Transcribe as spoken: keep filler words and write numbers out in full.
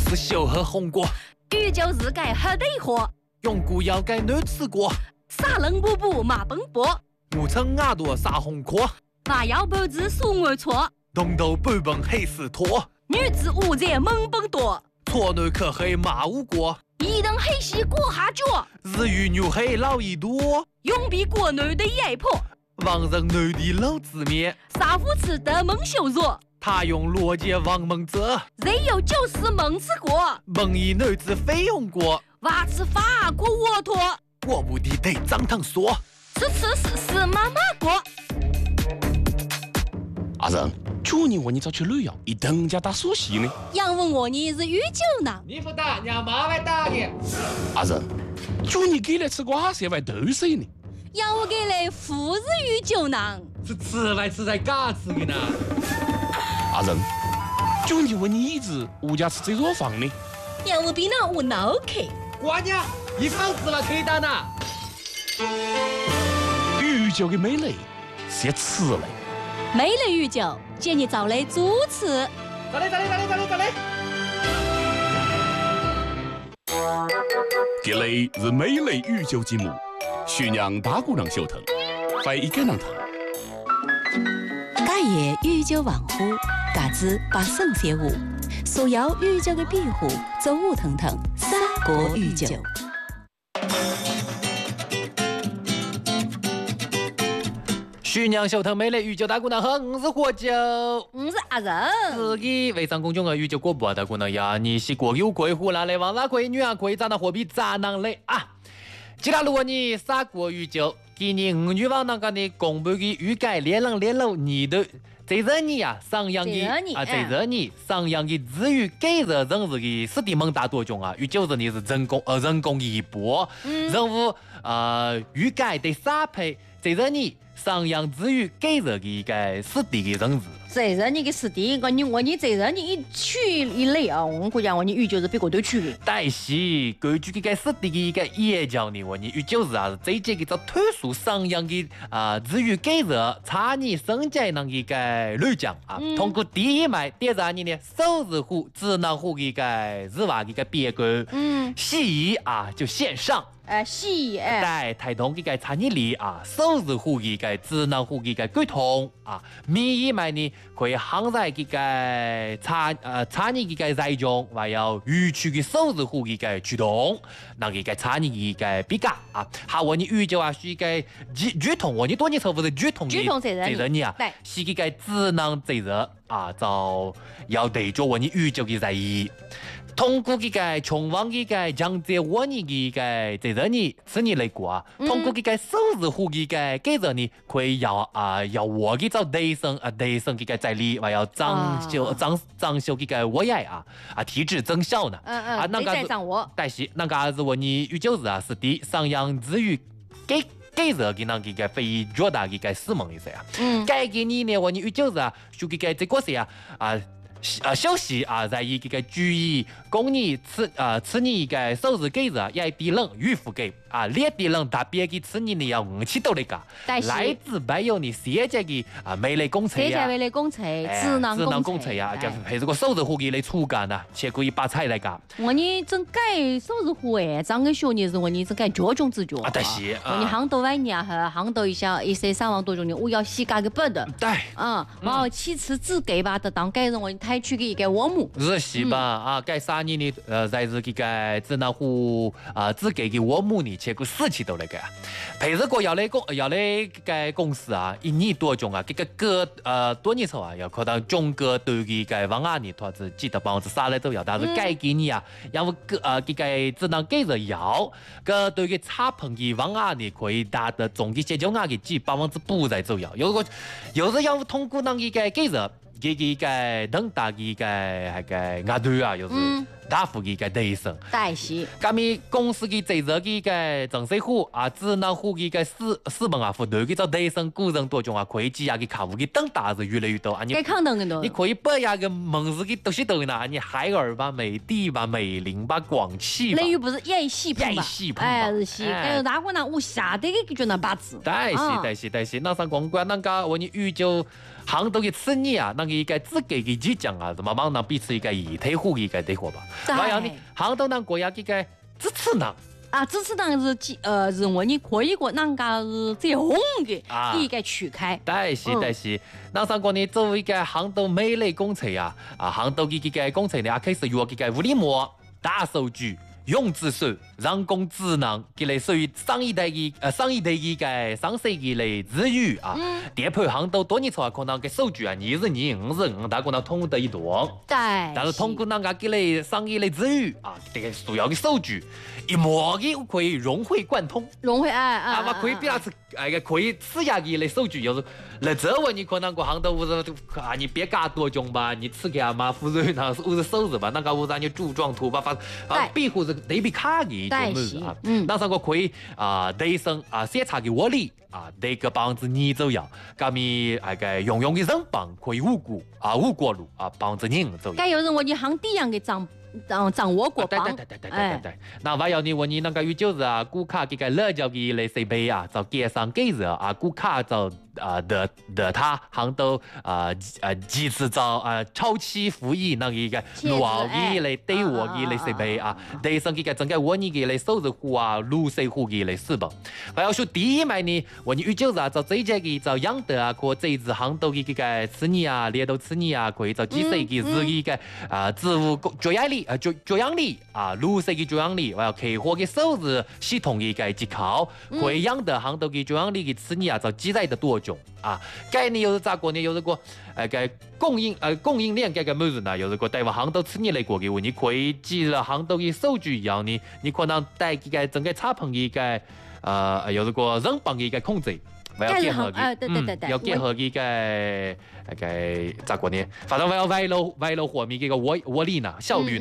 是小黑红果， 宇宙是改黑对货， 用古要改男吃过， 撒冷布布马奔波， 我称耳朵撒红壳， 马腰脖子数我错， 东头半本黑丝拖， 女子无在猛奔多， 错男可黑马无过， 一等黑西过下脚， 日语牛黑老一多， 永比国内的压迫， 王人男的老子面， 杀父吃的蒙羞辱。 他用逻辑王蒙泽， 人有就是蒙吃过， 蒙一男子非用过， 娃吃法过沃托， 我不的得张堂说， 吃吃是是妈妈过。 阿仁，去年我你早去旅游，一等家打苏西呢。 杨问我你是御酒呢？ 你不打，让妈来打你。 阿仁，去年给来吃瓜色外豆水呢。 杨我给来富日御酒呢？ 是吃来吃在嘎吃的呢。 阿仁，去年问你一直物价吃这座房呢。 杨我比那我脑壳。 瓜娘，一房子了可以打呢。 御酒的美丽是吃嘞。 美丽御酒，建议找来主持。 走嘞走嘞走嘞走嘞走嘞。 这里是美丽御酒节目，宣扬大姑娘小腾，欢迎跟上腾。 家业御酒文化，价值百胜仙舞，所有御酒的庇护，走舞腾腾，三国御酒。 徐娘小腾美丽御酒大姑娘好，我是喝酒， 我是阿仁。 自己微商公众号御酒广播大姑娘呀，你是国有贵湖南来王大贵女啊贵长那货币渣男嘞啊！其他如果你杀过御酒，今年五月王那个的公布的预改连浪连路你的这热年啊，上扬的啊这热年上扬的至于给人人日的实地猛大多种啊，与九十年是人工呃人工一波，任务呃预改的撒配这热年。上扬至于给人的一个实地的人士， 这人你个实地，我你我你这人你一取一类啊，我估计我你预就是别个都取的。 但是根据这个实地的一个研究呢，我你预就是啊，这这个叫特殊上扬的啊，至于给人差异升级那一个来讲啊，嗯、通过第一脉第二年呢，手日户、智能户的一个日化的一个变革，嗯，西医啊就线上。 哎，西哎， 对，提供嘅个产业链啊，手日户嘅个智能户嘅个沟通啊，民意买呢可以行在嘅个产呃产业嘅个在中，还有预区嘅手日户嘅个驱动，那嘅个产业嘅个比较啊，还我你预就啊是个剧剧通，我你多年重复是剧通剧通责任责任啊，对，是嘅个智能责任啊，就要对着我你预就嘅在意。通过这个穷旺这个江浙我你这个责任呢，是你来过啊。通过这个手日户这个给人呢，可以要啊要我给找提升啊提升这个在理，还要长修长长修这个我也啊啊体质增效呢。 嗯嗯。 啊，那个是掌握。 但是那个是我你宇宙日啊是的上扬至于给。给人给那个非绝大的个使命意思啊。嗯。该给你呢，我你宇宙日啊，就这个这个是啊啊。啊，消息啊，在一个注意公益此啊此年个收入给人也低人预付给啊，列低人特别给此年呢要五千多的个，来自没有你现在的啊美类工程呀， 现在美类工程、智能智能工程呀，就还是个收入户给来出干呐，且可以把菜来干。 我你真改收入户哎，张个学年是我你真改脚中之脚啊，但是我你行到晚年哈，行到一下一些三万多种的，我要洗改个本的， 对， 啊，然后其次只给吧的当改人我抬去个一个我母， 是是吧？啊，改三年的呃，在是这个智能户啊，只给给我母呢。结果四期都来个，譬如讲要来公要来个公司啊，一年多钟啊，这个个呃多年后啊，要可能中国对这个方案呢，或者记得百分之三来都要，但是改给你啊，要不个呃这个只能给着要，个对个差评的方案呢，可以达到总的解决案的几百分之八在左右。有个有时要通过那一个给着。这个个等大的个那个额度啊，就是大幅的个提升。 但是， 咁咪公司的这个的个政策户啊，智能户的个市市民啊，负担的这提升过程当中啊，可以积压的客户的等大是越来越多。啊， 你看等的你可以把呀个门市的东西都拿，你海尔吧、美的吧、美林吧、广汽吧。 类于不是一系碰吧？哎，是系。但是大家呢，我下得个就那八字。 但是但是但是，那上公关那个我你预就。杭州的次年啊，那个一个资格的局长啊，怎么帮那彼此一个一体户一个对伙吧？ 还有呢，杭州人国家这个支持人。 啊，支持党是几呃是我们可以个人家是最红的啊一个区开。 对是对是，那上个呢作为一个杭州美丽公厕啊，啊杭州的这个公厕呢，也开始用这个物联网、大数据、用智术、人工智能，这类属于上一代的呃上一代的个上世纪的资源啊。叠配杭州多年后可能个数据啊，二是二，五是五，大可能统得一段。 对。 但是通过人家这类商业的资源啊，这个主要的数据。一模的可以融会贯通， 融会啊啊！ 啊嘛可以比那次那个可以吃下去的数据，就是那这问你可能个杭州屋子啊，你别干多种吧，你吃干嘛？或者那是屋子收拾吧，那个屋子你柱状图吧，发啊庇护是对比卡的种么子啊，嗯，那上个可以啊提升啊检查的活力啊，那个百分之二左右，咁咪那个用用的人帮可以五过啊五过路啊百分之二左右。 该有人我你行地样嘅涨。掌掌握过邦，对对对对对对对。那还有呢，我你那个有就是啊，顾客这个乐交的来设备啊，就街上给着啊，顾客就啊的的他杭州啊啊几次就啊超期服役那一个路后的来对我的来设备啊，对上这个整个我你的来收拾户啊，路水户的来使用。还有说第一枚呢，我你有就是啊，就这些个就养得啊，可这一次杭州的这个吃你啊，猎头吃你啊，可以就几岁个是一个啊植物作业力。呃，作作样力啊，绿色的作样力，还有开发的收入系统的一个结构，可以养得杭州的作样力的次年啊，就记载的多种啊。概念又是咋个呢？又是个呃个供应呃供应链这个么子呢？又是个对话杭州次年来过的话，你可以记了杭州的数据一样呢，你可能带这个整个产品的一个呃，又是个人帮的一个控制。要结合啊，对对对对， 要结合一个那个咋个呢？反正我要外露外露货米这个窝窝力呢，效率呢。